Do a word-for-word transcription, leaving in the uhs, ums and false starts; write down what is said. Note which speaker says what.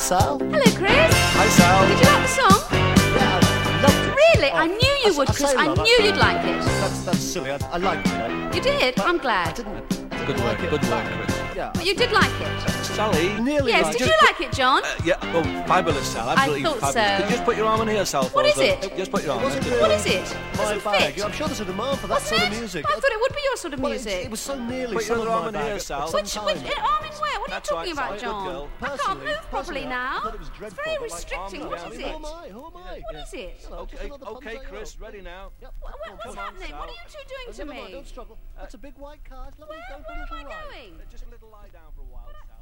Speaker 1: Sal.
Speaker 2: Hello, Chris.
Speaker 3: Hi, Sal.
Speaker 2: Did you like the song?
Speaker 1: Yeah, I loved it.
Speaker 2: Really?
Speaker 1: Oh,
Speaker 2: I knew you
Speaker 1: I-
Speaker 2: would,
Speaker 1: I
Speaker 2: Chris.
Speaker 1: say,
Speaker 2: I
Speaker 1: love,
Speaker 2: knew
Speaker 1: I-
Speaker 2: you'd like it.
Speaker 1: That's, that's silly. I, I liked it.
Speaker 2: You did? I'm
Speaker 1: I
Speaker 2: glad.
Speaker 1: didn't, I didn't
Speaker 3: Good
Speaker 1: like
Speaker 3: work,
Speaker 1: it.
Speaker 3: good work, Chris.
Speaker 1: Yeah.
Speaker 2: But you did like it?
Speaker 3: Sally.
Speaker 1: Nearly
Speaker 2: Yes,
Speaker 1: liked
Speaker 2: did
Speaker 1: it.
Speaker 2: you like it, John?
Speaker 3: Uh, yeah, well, fabulous, Sal. Absolutely
Speaker 2: thought
Speaker 3: fabulous.
Speaker 2: so.
Speaker 3: Could you just put your arm on here, Sal? for
Speaker 2: What
Speaker 3: us,
Speaker 2: is it?
Speaker 3: uh, Just put your arm.
Speaker 1: Wasn't
Speaker 3: on.
Speaker 1: really
Speaker 2: What is it?
Speaker 1: my
Speaker 2: Doesn't
Speaker 1: bag.
Speaker 2: fit.
Speaker 1: I'm sure there's a demand for that
Speaker 2: Wasn't
Speaker 1: sort
Speaker 2: it?
Speaker 1: of music.
Speaker 2: I thought it would be your sort of
Speaker 1: Well, it,
Speaker 2: music.
Speaker 1: it was so nearly
Speaker 3: Put
Speaker 1: some
Speaker 3: your
Speaker 1: of
Speaker 3: arm
Speaker 1: my
Speaker 3: in
Speaker 1: bag
Speaker 3: here,
Speaker 1: at
Speaker 3: Sal.
Speaker 1: some
Speaker 2: Which,
Speaker 1: time.
Speaker 2: which, uh, arm in where? What are you
Speaker 3: That's
Speaker 2: talking
Speaker 3: right,
Speaker 2: about,
Speaker 3: Sal. Good
Speaker 2: John?
Speaker 3: girl.
Speaker 2: I can't
Speaker 1: Personally-
Speaker 2: move properly
Speaker 1: personally, I
Speaker 2: now.
Speaker 1: thought it was
Speaker 2: It's
Speaker 1: dreadful,
Speaker 2: very
Speaker 1: but, like,
Speaker 2: restricting.
Speaker 3: arm
Speaker 2: What
Speaker 3: down,
Speaker 2: is
Speaker 3: you
Speaker 1: Who
Speaker 2: it?
Speaker 1: am I? Who am I?
Speaker 2: What is it?
Speaker 1: You know, just
Speaker 3: Okay,
Speaker 1: another fun
Speaker 3: okay,
Speaker 1: day
Speaker 3: Chris,
Speaker 1: out.
Speaker 3: ready now.
Speaker 1: Yep.
Speaker 2: What, what,
Speaker 1: Come on,
Speaker 2: what's
Speaker 1: come on,
Speaker 2: happening?
Speaker 1: Sal.
Speaker 2: What are you two doing
Speaker 1: Oh,
Speaker 2: to
Speaker 1: never mind,
Speaker 2: me?
Speaker 1: don't struggle. That's a big white car. It's lovely.
Speaker 2: Where,
Speaker 1: Go for a
Speaker 2: where am
Speaker 1: little
Speaker 2: I
Speaker 1: ride.
Speaker 2: going?
Speaker 3: Just a little lie down for a while, Sal.